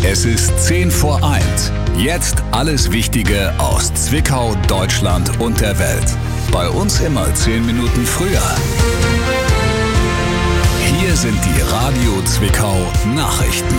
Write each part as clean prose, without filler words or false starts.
Es ist 10 vor 1. Jetzt alles Wichtige aus Zwickau, Deutschland und der Welt. Bei uns immer 10 Minuten früher. Hier sind die Radio Zwickau Nachrichten.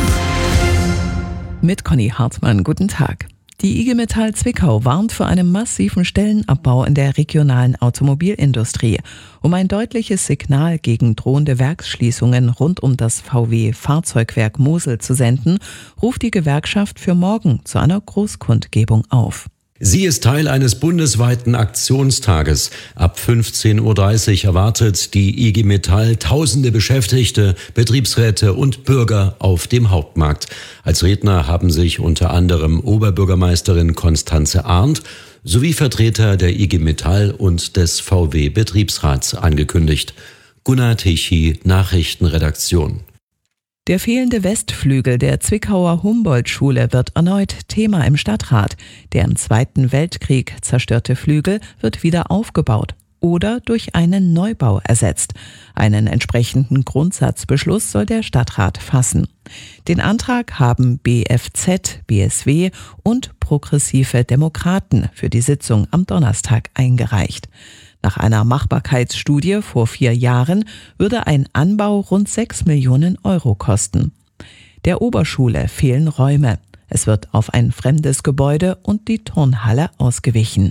Mit Conny Hartmann, guten Tag. Die IG Metall Zwickau warnt vor einem massiven Stellenabbau in der regionalen Automobilindustrie. Um ein deutliches Signal gegen drohende Werksschließungen rund um das VW-Fahrzeugwerk Mosel zu senden, ruft die Gewerkschaft für morgen zu einer Großkundgebung auf. Sie ist Teil eines bundesweiten Aktionstages. Ab 15:30 Uhr erwartet die IG Metall tausende Beschäftigte, Betriebsräte und Bürger auf dem Hauptmarkt. Als Redner haben sich unter anderem Oberbürgermeisterin Constanze Arndt sowie Vertreter der IG Metall und des VW-Betriebsrats angekündigt. Gunnar Tichy, Nachrichtenredaktion. Der fehlende Westflügel der Zwickauer Humboldt-Schule wird erneut Thema im Stadtrat. Der im Zweiten Weltkrieg zerstörte Flügel wird wieder aufgebaut oder durch einen Neubau ersetzt. Einen entsprechenden Grundsatzbeschluss soll der Stadtrat fassen. Den Antrag haben BFZ, BSW und progressive Demokraten für die Sitzung am Donnerstag eingereicht. Nach einer Machbarkeitsstudie vor 4 Jahren würde ein Anbau rund 6 Millionen Euro kosten. Der Oberschule fehlen Räume. Es wird auf ein fremdes Gebäude und die Turnhalle ausgewichen.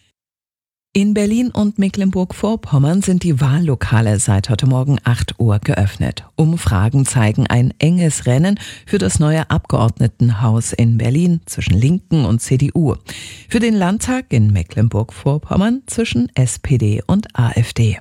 In Berlin und Mecklenburg-Vorpommern sind die Wahllokale seit heute Morgen 8 Uhr geöffnet. Umfragen zeigen ein enges Rennen für das neue Abgeordnetenhaus in Berlin zwischen Linken und CDU. Für den Landtag in Mecklenburg-Vorpommern zwischen SPD und AfD.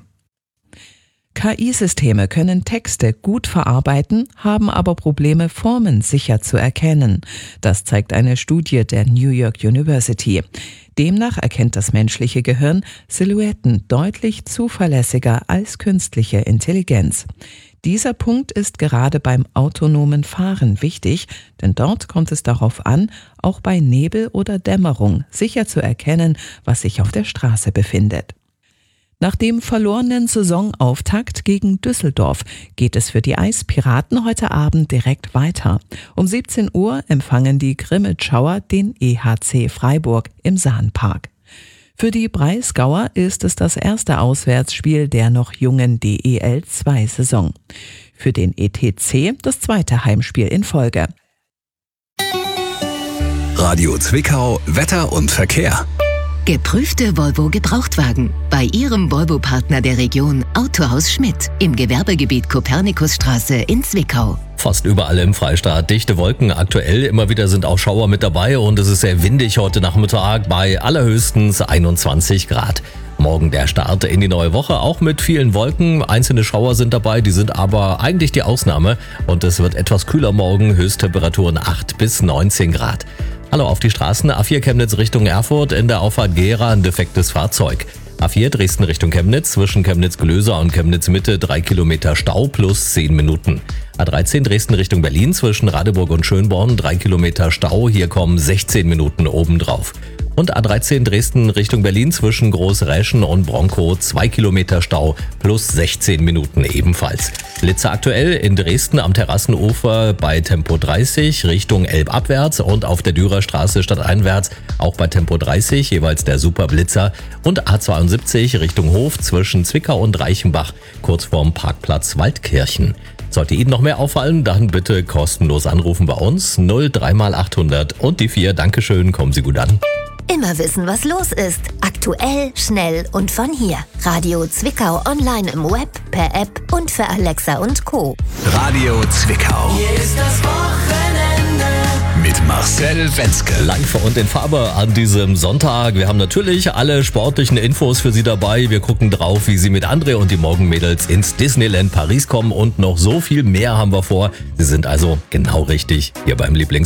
KI-Systeme können Texte gut verarbeiten, haben aber Probleme, Formen sicher zu erkennen. Das zeigt eine Studie der New York University. Demnach erkennt das menschliche Gehirn Silhouetten deutlich zuverlässiger als künstliche Intelligenz. Dieser Punkt ist gerade beim autonomen Fahren wichtig, denn dort kommt es darauf an, auch bei Nebel oder Dämmerung sicher zu erkennen, was sich auf der Straße befindet. Nach dem verlorenen Saisonauftakt gegen Düsseldorf geht es für die Eispiraten heute Abend direkt weiter. Um 17 Uhr empfangen die Grimmitschauer den EHC Freiburg im Sahnpark. Für die Breisgauer ist es das erste Auswärtsspiel der noch jungen DEL-2-Saison. Für den ETC das zweite Heimspiel in Folge. Radio Zwickau, Wetter und Verkehr. Geprüfte Volvo Gebrauchtwagen bei Ihrem Volvo-Partner der Region Autohaus Schmidt im Gewerbegebiet Kopernikusstraße in Zwickau. Fast überall im Freistaat dichte Wolken. Aktuell immer wieder sind auch Schauer mit dabei und es ist sehr windig heute Nachmittag bei allerhöchstens 21 Grad. Morgen der Start in die neue Woche, auch mit vielen Wolken. Einzelne Schauer sind dabei, die sind aber eigentlich die Ausnahme. Und es wird etwas kühler morgen, Höchsttemperaturen 8 bis 19 Grad. Hallo auf die Straßen, A4 Chemnitz Richtung Erfurt, in der Auffahrt Gera ein defektes Fahrzeug. A4 Dresden Richtung Chemnitz, zwischen Chemnitz-Glöser und Chemnitz-Mitte 3 Kilometer Stau plus 10 Minuten. A13 Dresden Richtung Berlin, zwischen Radeburg und Schönborn 3 Kilometer Stau, hier kommen 16 Minuten obendrauf. Und A13 Dresden Richtung Berlin zwischen Großräschen und Bronkow 2 Kilometer Stau plus 16 Minuten ebenfalls. Blitze aktuell in Dresden am Terrassenufer bei Tempo 30 Richtung Elb abwärts und auf der Dürerstraße stadteinwärts auch bei Tempo 30 jeweils der Superblitzer und A72 Richtung Hof zwischen Zwickau und Reichenbach kurz vorm Parkplatz Waldkirchen. Sollte Ihnen noch mehr auffallen, dann bitte kostenlos anrufen bei uns 03 mal 800 und die 4. Dankeschön, kommen Sie gut an. Immer wissen, was los ist. Aktuell, schnell und von hier. Radio Zwickau online im Web, per App und für Alexa und Co. Radio Zwickau. Hier ist das Wochenende. Mit Marcel Wenzke. Live und in Farbe an diesem Sonntag. Wir haben natürlich alle sportlichen Infos für Sie dabei. Wir gucken drauf, wie Sie mit André und die Morgenmädels ins Disneyland Paris kommen und noch so viel mehr haben wir vor. Sie sind also genau richtig hier beim